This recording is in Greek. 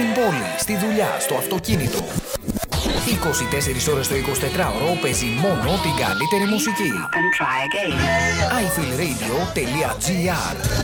Στην πόλη, στη δουλειά, στο αυτοκίνητο. 24 ώρες το 24ωρο παίζει μόνο την καλύτερη μουσική. iFeelRadio.gr